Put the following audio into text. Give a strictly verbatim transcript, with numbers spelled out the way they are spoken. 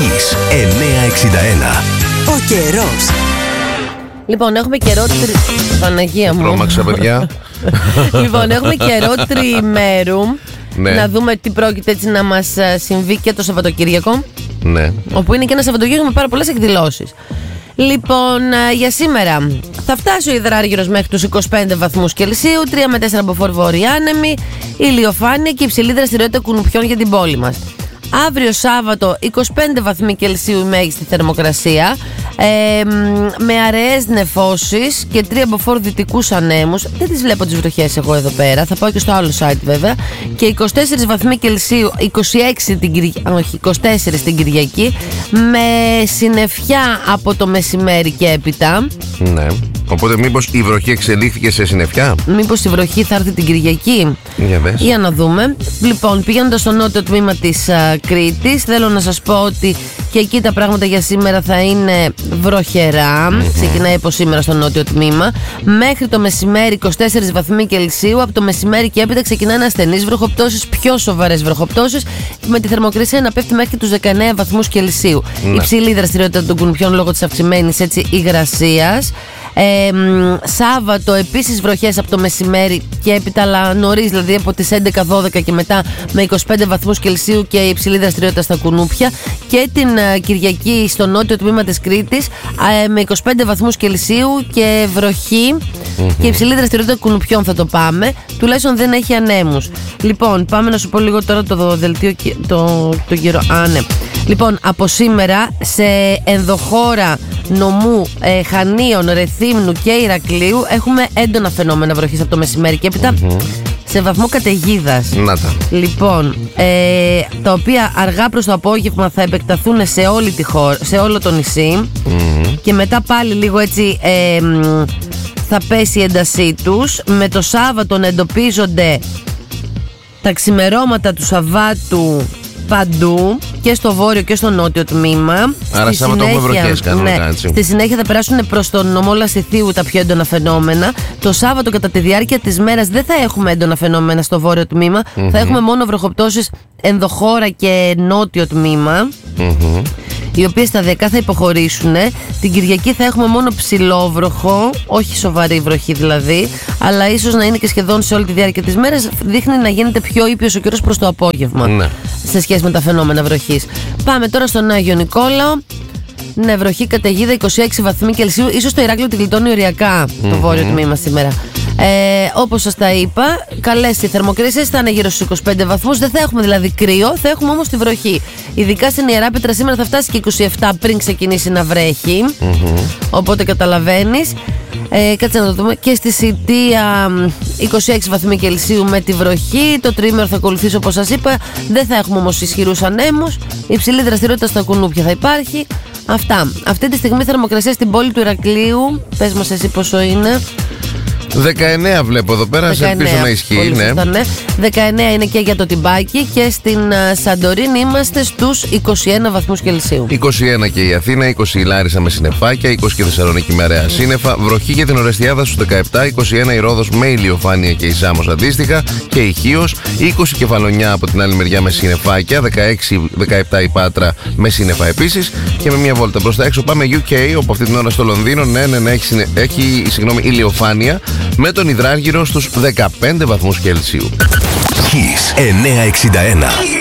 Kiss εννιακόσια εξήντα ένα. Ο καιρός. Λοιπόν, έχουμε καιρό τρι... Παναγία μου. Τρώμαξα, παιδιά. Λοιπόν, έχουμε καιρό τριημέρου. Ναι. Να δούμε τι πρόκειται έτσι να μας συμβεί και το Σαββατοκύριακο. Ναι. Όπου είναι και ένα Σαββατοκύριακο με πάρα πολλές εκδηλώσεις. Λοιπόν, για σήμερα θα φτάσει ο υδράργυρος μέχρι τους είκοσι πέντε βαθμούς Κελσίου, τρία με τέσσερα μποφόρ βόρεια άνεμη, ηλιοφάνεια και υψηλή δραστηριότητα κουνουπιών για την πόλη μας. Αύριο Σάββατο είκοσι πέντε βαθμοί Κελσίου η μέγιστη θερμοκρασία, ε, με αραιές νεφώσεις και τρία μποφόρ δυτικούς ανέμους. Δεν τις βλέπω τις βροχές εγώ εδώ πέρα, θα πάω και στο άλλο site βέβαια. Και είκοσι τέσσερα βαθμοί Κελσίου, είκοσι έξι την Κυριακή, όχι, είκοσι τέσσερα την Κυριακή, με συννεφιά από το μεσημέρι και έπειτα. Ναι. Οπότε μήπως η βροχή εξελίχθηκε σε συννεφιά? Μήπως η βροχή θα έρθει την Κυριακή? Για δες. Για να δούμε. Λοιπόν, πηγαίνοντας στο νότιο τμήμα της α, Κρήτης, θέλω να σας πω ότι και εκεί τα πράγματα για σήμερα θα είναι βροχερά. Mm-hmm. Ξεκινάει από σήμερα στο νότιο τμήμα. Μέχρι το μεσημέρι είκοσι τέσσερα βαθμοί Κελσίου. Από το μεσημέρι και έπειτα ξεκινάνε ασθενείς βροχοπτώσεις, πιο σοβαρές βροχοπτώσεις, με τη θερμοκρασία να πέφτει μέχρι τους δεκαεννέα βαθμούς Κελσίου. Ναι. Υψηλή δραστηριότητα των κουνουπιών λόγω της αυξημένης έτσι υγρασίας. Ε, Σάββατο επίσης βροχές από το μεσημέρι και έπειτα, αλλά νωρίς, δηλαδή από τις έντεκα δώδεκα και μετά, με είκοσι πέντε βαθμούς Κελσίου και υψηλή δραστηριότητα στα κουνούπια. Και την uh, Κυριακή στο νότιο τμήμα της Κρήτης uh, με είκοσι πέντε βαθμούς Κελσίου και βροχή mm-hmm. και υψηλή δραστηριότητα κουνουπιών θα το πάμε. Τουλάχιστον δεν έχει ανέμους. Λοιπόν, πάμε να σου πω λίγο τώρα το δελτίο, το, το καιρό. Α, ναι. Λοιπόν, από σήμερα σε ενδοχώρα νομού ε, Χανίων, Ρεθύμνου και Ηρακλείου έχουμε έντονα φαινόμενα βροχής από το μεσημέρι και έπειτα mm-hmm. σε βαθμό καταιγίδας. Να τα. Λοιπόν, ε, τα οποία αργά προς το απόγευμα θα επεκταθούν σε, όλη τη χώρα, σε όλο το νησί mm-hmm. και μετά πάλι λίγο έτσι ε, θα πέσει η έντασή τους, με το Σάββατο να εντοπίζονται τα ξημερώματα του Σαββάτου παντού και στο βόρειο και στο νότιο τμήμα. Άρα Σάββατο έχουμε βροχές κανονικά, ναι, έτσι. στη συνέχεια θα περάσουν προς τον νομό Λασιθίου τα πιο έντονα φαινόμενα. Το Σάββατο κατά τη διάρκεια της μέρας δεν θα έχουμε έντονα φαινόμενα στο βόρειο τμήμα. Mm-hmm. Θα έχουμε μόνο βροχοπτώσεις ενδοχώρα και νότιο τμήμα. Mm-hmm. Οι οποίες σταδιακά θα υποχωρήσουν. Την Κυριακή θα έχουμε μόνο ψηλόβροχο, όχι σοβαρή βροχή δηλαδή, αλλά ίσως να είναι και σχεδόν σε όλη τη διάρκεια της μέρας. Δείχνει να γίνεται πιο ήπιος ο καιρός προς το απόγευμα, ναι, σε σχέση με τα φαινόμενα βροχής. Πάμε τώρα στον Άγιο Νικόλαο. Ναι, βροχή καταιγίδα, είκοσι έξι βαθμοί Κελσίου. Ίσως το Ηράκλειο τη γλιτώνει οριακά mm-hmm. το βόρειο τμήμα σήμερα. Ε, όπως σας τα είπα, καλές οι θερμοκρασίες, θα είναι γύρω στους είκοσι πέντε βαθμούς. Δεν θα έχουμε δηλαδή κρύο, θα έχουμε όμως τη βροχή. Ειδικά στην Ιεράπετρα σήμερα θα φτάσει και είκοσι επτά πριν ξεκινήσει να βρέχει. Mm-hmm. Οπότε καταλαβαίνεις. Ε, κάτσε να το δούμε. Και στη Σιτία είκοσι έξι βαθμοί Κελσίου με τη βροχή. Το τριήμερο θα ακολουθήσει όπως σας είπα. Δεν θα έχουμε όμως ισχυρούς ανέμους. Υψηλή δραστηριότητα στα κουνούπια θα υπάρχει. Αυτά. Αυτή τη στιγμή θερμοκρασία στην πόλη του Ηρακλείου, πες μας εσύ πόσο είναι? δεκαεννέα βλέπω εδώ πέρα, σε ελπίζω να ισχύει. Ναι. Σωστά, ναι. δεκαεννέα είναι και για το Τιμπάκι και στην uh, Σαντορίνη είμαστε στους είκοσι ένα βαθμούς Κελσίου. είκοσι ένα και η Αθήνα, είκοσι η Λάρισα με συννεφάκια, είκοσι και Θεσσαλονίκη με αραιά σύννεφα, βροχή για την Ορεστιάδα στους δεκαεπτά, είκοσι ένα η Ρόδος με ηλιοφάνεια και η Σάμος αντίστοιχα και η Χίος, είκοσι Κεφαλονιά από την άλλη μεριά με συννεφάκια, δεκαέξι δεκαεπτά η Πάτρα με σύννεφα επίσης. Και με μια βόλτα προς τα έξω πάμε γιου κέι, όπου αυτή την ώρα στο Λονδίνο, ναι, ναι, ναι, έχει, συνε... έχει συγγνώμη, ηλιοφάνεια, με τον υδράργυρο στους δεκαπέντε βαθμούς Κελσίου. Kiss εννιακόσια εξήντα ένα.